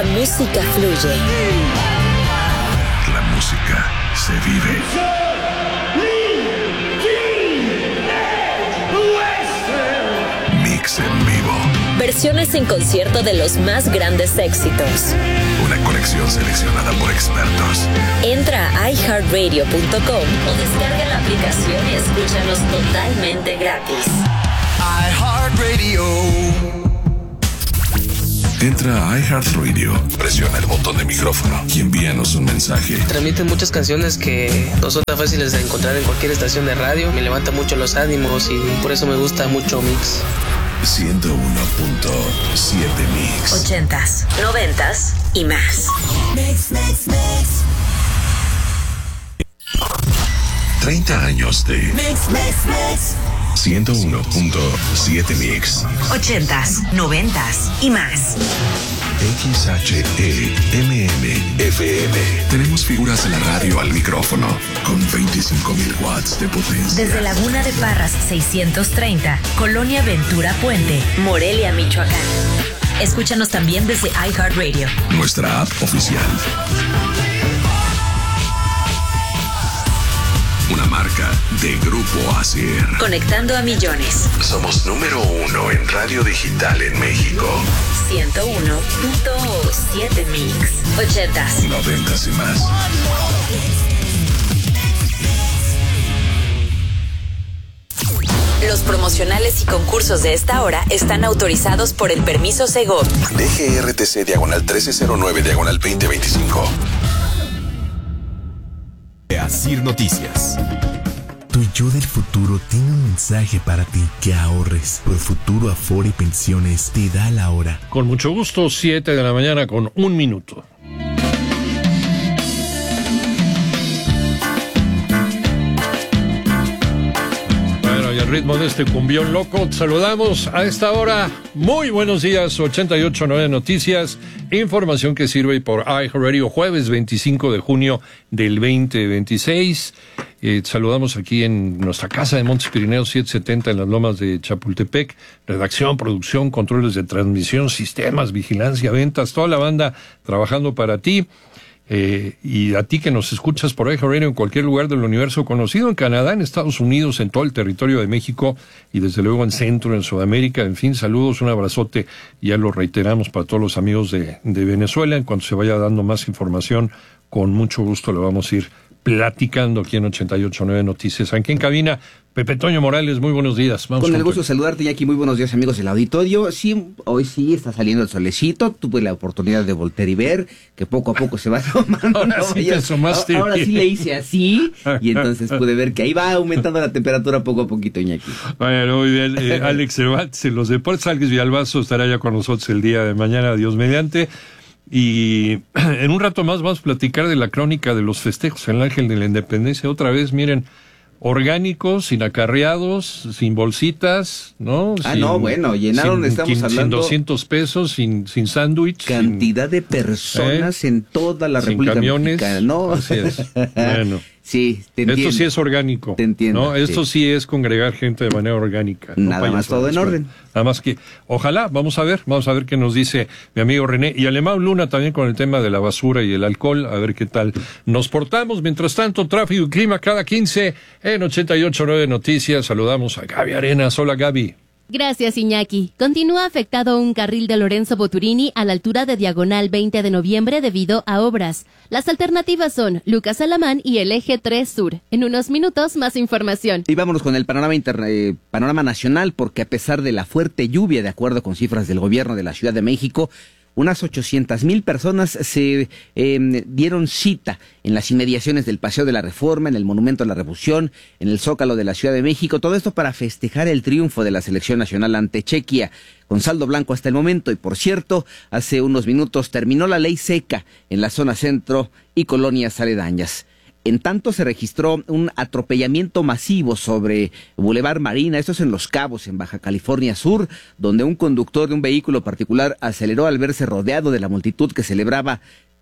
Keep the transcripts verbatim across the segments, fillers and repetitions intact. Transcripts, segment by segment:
música fluye. La música se vive. Mix en vivo. Versiones en concierto de los más grandes éxitos. Una colección seleccionada por expertos. Entra a i heart radio punto com o descarga la aplicación y escúchanos totalmente gratis. iHeartRadio. Entra a iHeartRadio, presiona el botón de micrófono y envíanos un mensaje. Transmiten muchas canciones que no son tan fáciles de encontrar en cualquier estación de radio. Me levanta mucho los ánimos y por eso me gusta mucho Mix. ciento uno punto siete Mix. Ochentas, noventas y más. Mix, mix, mix. treinta años de Mix, mix, mix. ciento uno punto siete Mix. Ochentas, noventas y más. X H E M M F M. Tenemos figuras de la radio al micrófono con veinticinco mil watts de potencia. Desde Laguna de Parras seiscientos treinta, Colonia Ventura Puente, Morelia, Michoacán. Escúchanos también desde iHeartRadio, nuestra app oficial. Una marca de Grupo Asier. Conectando a millones. Somos número uno en radio digital en México. ciento uno punto siete Mix. Ochentas, noventas y más. Los promocionales y concursos de esta hora están autorizados por el permiso Segov. D G R T C diagonal trece cero nueve diagonal veinte veinticinco. Asir Noticias. Tu yo del futuro tiene un mensaje para ti: que ahorres. Profuturo Afore Pensiones te da la hora. Con mucho gusto, siete de la mañana con un minuto. Bueno, y al ritmo de este cumbión loco, saludamos a esta hora. Muy buenos días, ochenta y ocho punto nueve Noticias. Información que sirve por iHeartRadio, jueves veinticinco de junio del veinte veintiséis. Eh, saludamos aquí en nuestra casa de Montes Pirineos setecientos setenta en las Lomas de Chapultepec. Redacción, producción, controles de transmisión, sistemas, vigilancia, ventas, toda la banda trabajando para ti. Eh, y a ti que nos escuchas por iHeartRadio en cualquier lugar del universo conocido, en Canadá, en Estados Unidos, en todo el territorio de México y desde luego en Centro, en Sudamérica. En fin, saludos, un abrazote, ya lo reiteramos para todos los amigos de, de Venezuela. En cuanto se vaya dando más información, con mucho gusto le vamos a ir platicando aquí en ochenta y ocho punto nueve Noticias. Aquí en cabina, Pepe Toño Morales, muy buenos días. Vamos con el gusto de saludarte, Iñaki, muy buenos días, amigos del auditorio. Sí, hoy sí está saliendo el solecito, tuve la oportunidad de voltear y ver, que poco a poco se va tomando. Ahora no, sí vaya, te asomaste. Ahora sí le hice así, y entonces pude ver que ahí va aumentando la temperatura poco a poquito, Iñaki. Bueno, muy bien, eh, Alex Cervantes, en los deportes, Alex Villalbazo estará ya con nosotros el día de mañana, Dios mediante. Y en un rato más vamos a platicar de la crónica de los festejos en el Ángel de la Independencia. Otra vez, miren, orgánicos, sin acarreados, sin bolsitas, ¿no? Ah, sin, no, bueno, llenaron, sin, estamos sin, hablando... Sin doscientos pesos, sin, sin sándwich. Cantidad sin, de personas eh, en toda la sin República camiones, Mexicana, ¿no? Así es. Bueno. Sí, te entiendo. Esto sí es orgánico. Te entiendo. ¿no? Esto sí. sí es congregar gente de manera orgánica. Nada no más todo en orden. Nada más que, ojalá, vamos a ver, vamos a ver qué nos dice mi amigo René y Alemán Luna también con el tema de la basura y el alcohol, a ver qué tal nos portamos. Mientras tanto, tráfico y clima cada quince en ochenta y ocho punto nueve Noticias. Saludamos a Gaby Arenas. Hola, Gaby. Gracias, Iñaki. Continúa afectado un carril de Lorenzo Boturini a la altura de Diagonal veinte de noviembre debido a obras. Las alternativas son Lucas Alamán y el Eje tres Sur. En unos minutos, más información. Y vámonos con el panorama, interna- eh, panorama nacional, porque a pesar de la fuerte lluvia, de acuerdo con cifras del gobierno de la Ciudad de México, unas ochocientas mil personas se eh, dieron cita en las inmediaciones del Paseo de la Reforma, en el Monumento a la Revolución, en el Zócalo de la Ciudad de México, todo esto para festejar el triunfo de la selección nacional ante Chequia, con saldo blanco hasta el momento. Y por cierto, hace unos minutos terminó la ley seca en la zona centro y colonias aledañas. En tanto, se registró un atropellamiento masivo sobre Boulevard Marina, esto es en Los Cabos, en Baja California Sur, donde un conductor de un vehículo particular aceleró al verse rodeado de la multitud que celebraba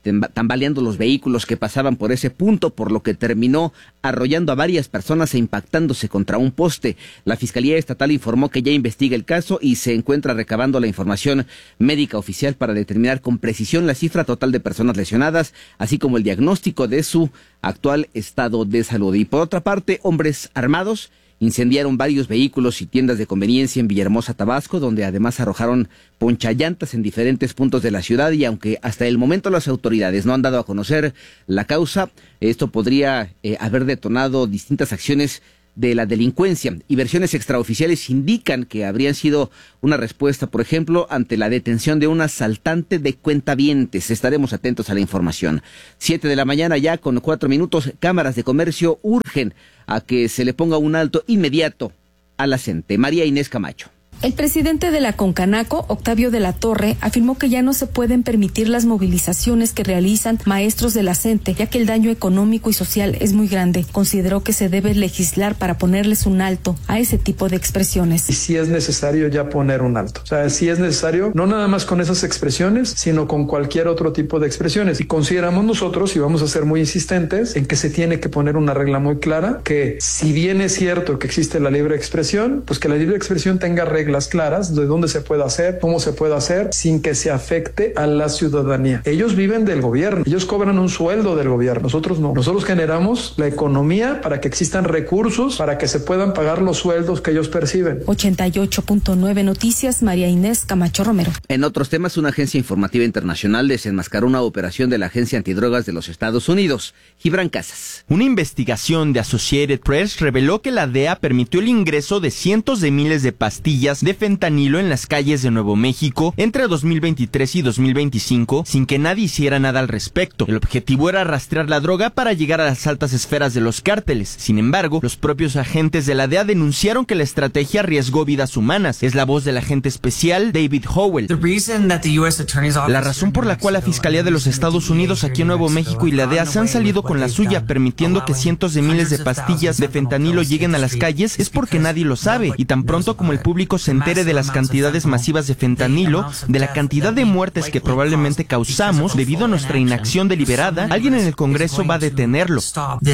tambaleando los vehículos que pasaban por ese punto, por lo que terminó arrollando a varias personas e impactándose contra un poste. La Fiscalía Estatal informó que ya investiga el caso y se encuentra recabando la información médica oficial para determinar con precisión la cifra total de personas lesionadas, así como el diagnóstico de su actual estado de salud. Y por otra parte, hombres armados incendiaron varios vehículos y tiendas de conveniencia en Villahermosa, Tabasco, donde además arrojaron ponchallantas en diferentes puntos de la ciudad, y aunque hasta el momento las autoridades no han dado a conocer la causa, esto podría eh, haber detonado distintas acciones de la delincuencia, y versiones extraoficiales indican que habrían sido una respuesta, por ejemplo, ante la detención de un asaltante de cuentavientes. Estaremos atentos a la información. Siete de la mañana ya con cuatro minutos, cámaras de comercio urgen a que se le ponga un alto inmediato a la CENTE. María Inés Camacho. El presidente de la Concanaco, Octavio de la Torre, afirmó que ya no se pueden permitir las movilizaciones que realizan maestros de la CENTE, ya que el daño económico y social es muy grande. Consideró que se debe legislar para ponerles un alto a ese tipo de expresiones. Y si es necesario ya poner un alto. O sea, si es necesario, no nada más con esas expresiones, sino con cualquier otro tipo de expresiones. Y consideramos nosotros, y vamos a ser muy insistentes, en que se tiene que poner una regla muy clara, que si bien es cierto que existe la libre expresión, pues que la libre expresión tenga reglas claras de dónde se puede hacer, cómo se puede hacer, sin que se afecte a la ciudadanía. Ellos viven del gobierno, ellos cobran un sueldo del gobierno, nosotros no. Nosotros generamos la economía para que existan recursos, para que se puedan pagar los sueldos que ellos perciben. ochenta y ocho punto nueve Noticias, María Inés Camacho Romero. En otros temas, una agencia informativa internacional desenmascaró una operación de la Agencia Antidrogas de los Estados Unidos. Gibran Casas. Una investigación de Associated Press reveló que la D E A permitió el ingreso de cientos de miles de pastillas de fentanilo en las calles de Nuevo México entre dos mil veintitrés y dos mil veinticinco sin que nadie hiciera nada al respecto. El objetivo era rastrear la droga para llegar a las altas esferas de los cárteles. Sin embargo, los propios agentes de la D E A denunciaron que la estrategia arriesgó vidas humanas. Es la voz del agente especial David Howell. La razón por la cual la Fiscalía de los Estados Unidos aquí en Nuevo México y la D E A se han salido con la suya permitiendo que cientos de miles de pastillas de fentanilo lleguen a las calles es porque nadie lo sabe, y tan pronto como el público se entere de las cantidades masivas de fentanilo, de la cantidad de muertes que probablemente causamos debido a nuestra inacción deliberada, alguien en el Congreso va a detenerlo.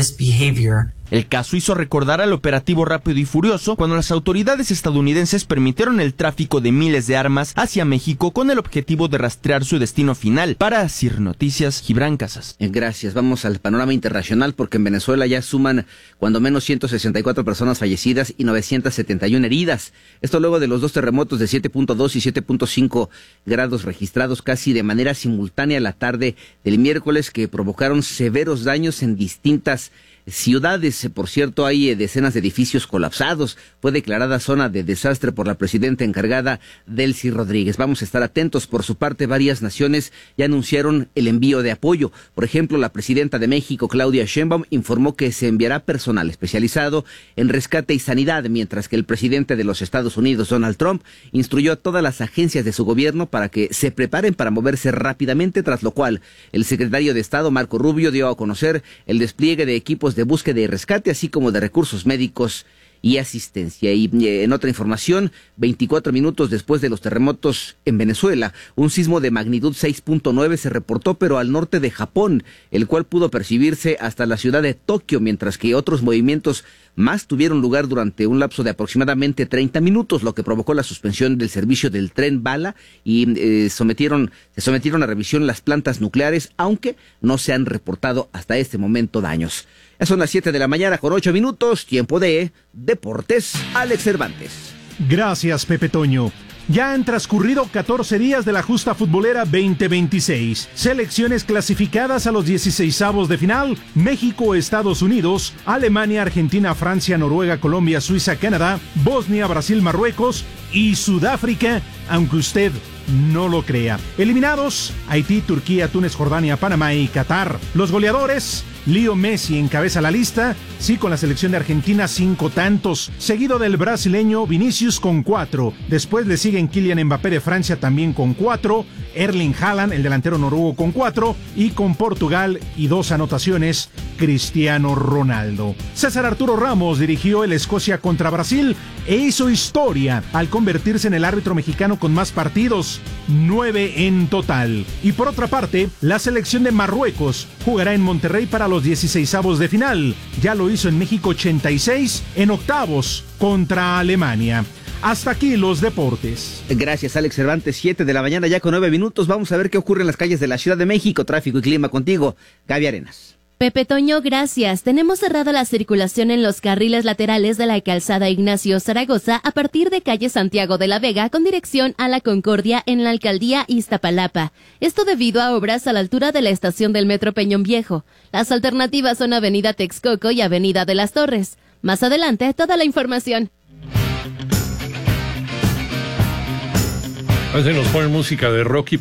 El caso hizo recordar al operativo Rápido y Furioso, cuando las autoridades estadounidenses permitieron el tráfico de miles de armas hacia México con el objetivo de rastrear su destino final. Para CIR Noticias, Gibran Casas. Gracias. Vamos al panorama internacional, porque en Venezuela ya suman cuando menos ciento sesenta y cuatro personas fallecidas y novecientas setenta y una heridas. Esto luego de los dos terremotos de siete punto dos y siete punto cinco grados registrados casi de manera simultánea la tarde del miércoles, que provocaron severos daños en distintas ciudades. Por cierto, hay decenas de edificios colapsados. Fue declarada zona de desastre por la presidenta encargada, Delcy Rodríguez. Vamos a estar atentos. Por su parte, varias naciones ya anunciaron el envío de apoyo. Por ejemplo, la presidenta de México, Claudia Sheinbaum, informó que se enviará personal especializado en rescate y sanidad, mientras que el presidente de los Estados Unidos, Donald Trump, instruyó a todas las agencias de su gobierno para que se preparen para moverse rápidamente, tras lo cual el secretario de Estado, Marco Rubio, dio a conocer el despliegue de equipos de búsqueda y rescate, así como de recursos médicos y asistencia. Y eh, en otra información, veinticuatro minutos después de los terremotos en Venezuela, un sismo de magnitud seis punto nueve se reportó, pero al norte de Japón, el cual pudo percibirse hasta la ciudad de Tokio, mientras que otros movimientos más tuvieron lugar durante un lapso de aproximadamente treinta minutos, lo que provocó la suspensión del servicio del tren bala y eh, sometieron, se sometieron a revisión las plantas nucleares, aunque no se han reportado hasta este momento daños. Ya son las siete de la mañana con ocho minutos, tiempo de Deportes. Alex Cervantes. Gracias, Pepe Toño. Ya han transcurrido catorce días de la justa futbolera veinte veintiséis. Selecciones clasificadas a los dieciseisavos de final: México, Estados Unidos, Alemania, Argentina, Francia, Noruega, Colombia, Suiza, Canadá, Bosnia, Brasil, Marruecos y Sudáfrica, aunque usted no lo crea. Eliminados: Haití, Turquía, Túnez, Jordania, Panamá y Qatar. Los goleadores: Leo Messi encabeza la lista, sí, con la selección de Argentina, cinco tantos, seguido del brasileño Vinicius con cuatro. Después le siguen Kylian Mbappé de Francia también con cuatro, Erling Haaland, el delantero noruego, con cuatro, y con Portugal y dos anotaciones, Cristiano Ronaldo. César Arturo Ramos dirigió el Escocia contra Brasil e hizo historia al convertirse en el árbitro mexicano con más partidos, nueve en total. Y por otra parte, la selección de Marruecos jugará en Monterrey para los dieciseisavos de final. Ya lo hizo en México ochenta y seis en octavos contra Alemania. Hasta aquí los deportes. Gracias, Alex Cervantes. Siete de la mañana, ya con nueve minutos. Vamos a ver qué ocurre en las calles de la Ciudad de México. Tráfico y clima contigo, Gaby Arenas. Pepe Toño, gracias. Tenemos cerrada la circulación en los carriles laterales de la calzada Ignacio Zaragoza a partir de calle Santiago de la Vega con dirección a la Concordia en la alcaldía Iztapalapa. Esto debido a obras a la altura de la estación del Metro Peñón Viejo. Las alternativas son Avenida Texcoco y Avenida de las Torres. Más adelante, toda la información. A veces nos ponen música de Rocky.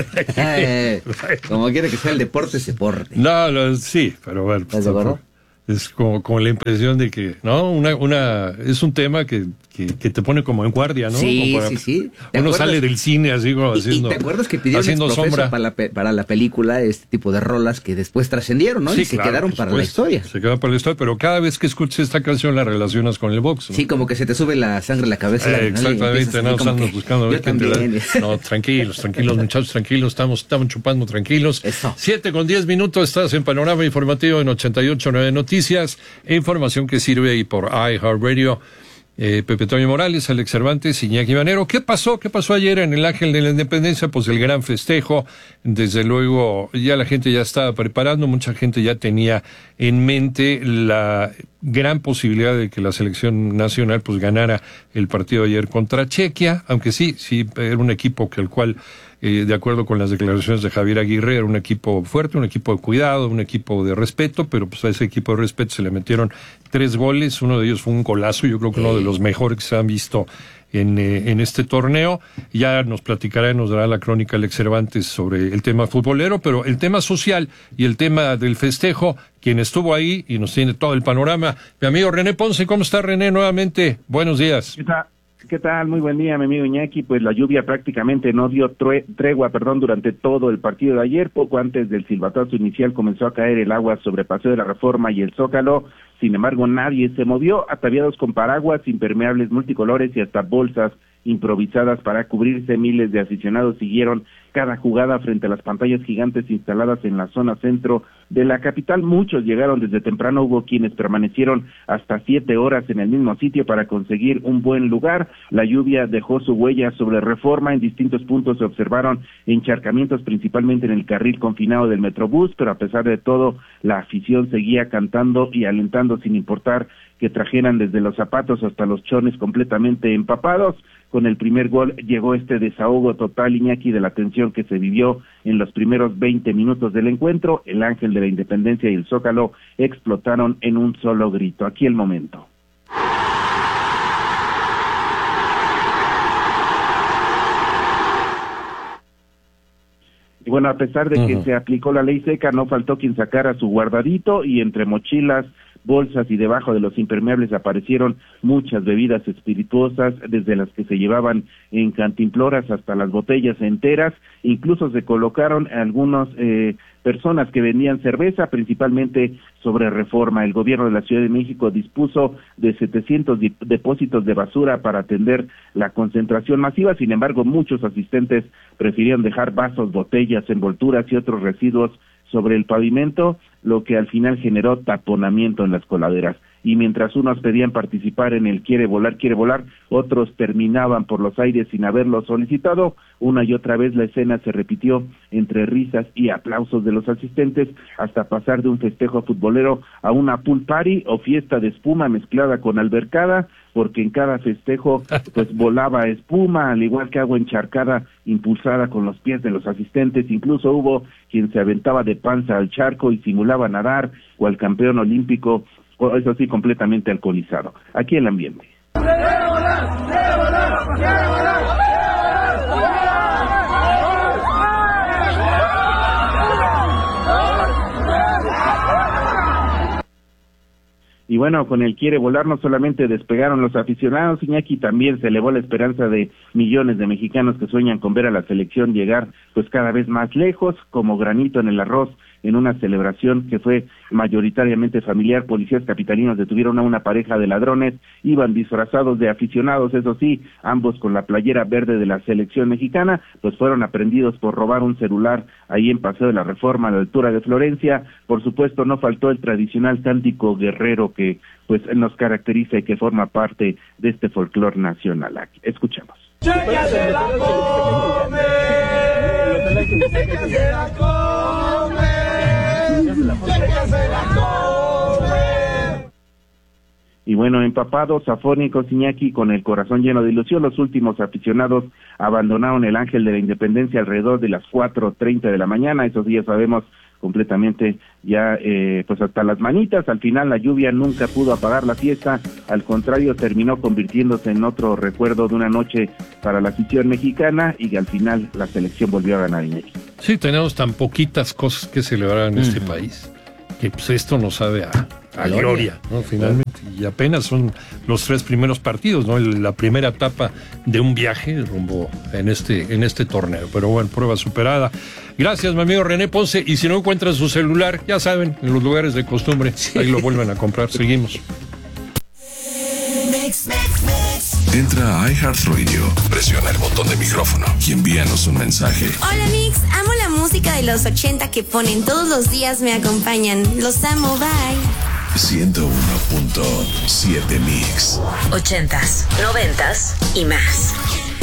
eh, como quiere que sea el deporte, se porte. No, no, sí, pero bueno. ¿Estás de acuerdo? Es como, como la impresión de que, ¿no? Una, una, es un tema que, que, que te pone como en guardia, ¿no? Sí, para, sí, sí. Uno sale del cine así como ¿Y, haciendo. ¿Y te acuerdas que pidieron haciendo sombra para la, para la película este tipo de rolas que después trascendieron, ¿no? Sí, y se claro, quedaron para supuesto, la historia. Se quedaron para la historia, pero cada vez que escuchas esta canción la relacionas con el box, ¿no? Sí, como que se te sube la sangre a la cabeza. Eh, exactamente, no, estamos buscando a ver quién te la... No, tranquilos, tranquilos, muchachos, tranquilos, estamos, estamos chupando tranquilos. Eso. Siete con diez minutos, estás en Panorama Informativo en ochenta y ocho punto nueve Noticias, información que sirve y por iHeartRadio. Eh, Pepe Toño Morales, Alex Cervantes, Iñaki Manero. ¿Qué pasó? ¿Qué pasó ayer en el Ángel de la Independencia? Pues el gran festejo. Desde luego, ya la gente ya estaba preparando, mucha gente ya tenía en mente la gran posibilidad de que la selección nacional pues ganara el partido ayer contra Chequia, aunque sí, sí, era un equipo que el cual, eh, de acuerdo con las declaraciones de Javier Aguirre, era un equipo fuerte, un equipo de cuidado, un equipo de respeto, pero pues a ese equipo de respeto se le metieron tres goles, uno de ellos fue un golazo, yo creo que uno de los mejores que se han visto en, eh, en este torneo. Ya nos platicará y nos dará la crónica Alex Cervantes sobre el tema futbolero, pero el tema social y el tema del festejo, quien estuvo ahí y nos tiene todo el panorama, mi amigo René Ponce. ¿Cómo está, René? Nuevamente, buenos días. ¿Qué tal? ¿Qué tal? Muy buen día, mi amigo Iñaki. Pues la lluvia prácticamente no dio tre- tregua, perdón, durante todo el partido de ayer. Poco antes del silbatazo inicial comenzó a caer el agua sobre Paseo de la Reforma y el Zócalo. Sin embargo, nadie se movió, ataviados con paraguas, impermeables multicolores y hasta bolsas improvisadas para cubrirse. Miles de aficionados siguieron cada jugada frente a las pantallas gigantes instaladas en la zona centro de la capital. Muchos llegaron desde temprano, hubo quienes permanecieron hasta siete horas en el mismo sitio para conseguir un buen lugar. La lluvia dejó su huella sobre Reforma, en distintos puntos se observaron encharcamientos, principalmente en el carril confinado del Metrobús, pero a pesar de todo, la afición seguía cantando y alentando sin importar que trajeran desde los zapatos hasta los chones completamente empapados. Con el primer gol llegó este desahogo total, Iñaki, de la tensión que se vivió en los primeros veinte minutos del encuentro. El Ángel de la Independencia y el Zócalo explotaron en un solo grito. Aquí el momento. Y bueno, a pesar de que uh-huh. se aplicó la ley seca, no faltó quien sacara su guardadito, y entre mochilas, bolsas y debajo de los impermeables aparecieron muchas bebidas espirituosas, desde las que se llevaban en cantimploras hasta las botellas enteras. Incluso se colocaron algunas eh, personas que vendían cerveza, principalmente sobre Reforma. El gobierno de la Ciudad de México dispuso de setecientos dip- depósitos de basura para atender la concentración masiva. Sin embargo, muchos asistentes prefirieron dejar vasos, botellas, envolturas y otros residuos sobre el pavimento, lo que al final generó taponamiento en las coladeras. Y mientras unos pedían participar en el quiere volar, quiere volar, otros terminaban por los aires sin haberlo solicitado. Una y otra vez la escena se repitió entre risas y aplausos de los asistentes, hasta pasar de un festejo futbolero a una pool party o fiesta de espuma mezclada con albercada, porque en cada festejo pues volaba espuma, al igual que agua encharcada impulsada con los pies de los asistentes. Incluso hubo quien se aventaba de panza al charco y simulaba nadar, o al campeón olímpico, o eso sí, completamente alcoholizado. Aquí el ambiente. ¡Quiero volar! ¡Quiero volar! ¡Quiero volar! Y bueno, con el quiere volar no solamente despegaron los aficionados, Iñaki, también se elevó la esperanza de millones de mexicanos que sueñan con ver a la selección llegar pues cada vez más lejos. Como granito en el arroz en una celebración que fue mayoritariamente familiar. Policías capitalinos detuvieron a una pareja de ladrones, iban disfrazados de aficionados, eso sí, ambos con la playera verde de la selección mexicana, pues fueron aprendidos por robar un celular ahí en Paseo de la Reforma a la altura de Florencia. Por supuesto, no faltó el tradicional cántico guerrero que pues nos caracteriza y que forma parte de este folclore nacional. Aquí, escuchemos. ¡Cheque se la come! ¡Cheque se la come! ¡Cheque se la come! Y bueno, empapados, afónicos, Iñaki, con el corazón lleno de ilusión, los últimos aficionados abandonaron el Ángel de la Independencia alrededor de las cuatro treinta de la mañana. Esos días sabemos completamente ya eh, pues hasta las manitas. Al final la lluvia nunca pudo apagar la fiesta, al contrario terminó convirtiéndose en otro recuerdo de una noche para la afición mexicana, y al final la selección volvió a ganar, Iñaki. Sí, tenemos tan poquitas cosas que celebrar en mm. este país, que pues esto nos sabe a, a gloria, gloria, ¿no? Finalmente, y apenas son los tres primeros partidos, ¿no? La primera etapa de un viaje rumbo en este, en este torneo, pero bueno, prueba superada. Gracias, mi amigo René Ponce, y si no encuentran su celular, ya saben, en los lugares de costumbre, sí. Ahí lo vuelven a comprar. Seguimos. Entra a iHeartRadio, presiona el botón de micrófono y envíanos un mensaje. Hola Mix, amo la música de los ochenta que ponen todos los días, me acompañan. Los amo, bye. ciento uno punto siete Mix. Ochentas, noventas y más.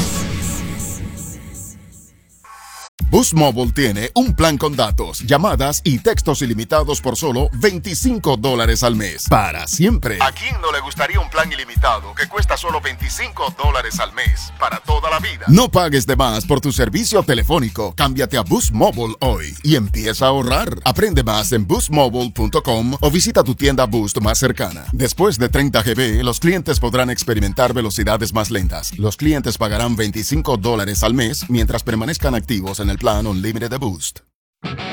Boost Mobile tiene un plan con datos, llamadas y textos ilimitados por solo veinticinco dólares al mes. Para siempre. ¿A quién no le gustaría un plan ilimitado que cuesta solo veinticinco dólares al mes? Para toda la vida. No pagues de más por tu servicio telefónico. Cámbiate a Boost Mobile hoy y empieza a ahorrar. Aprende más en boost mobile punto com o visita tu tienda Boost más cercana. Después de treinta gigabytes, los clientes podrán experimentar velocidades más lentas. Los clientes pagarán veinticinco dólares al mes mientras permanezcan activos en el plan Unlimited de Boost.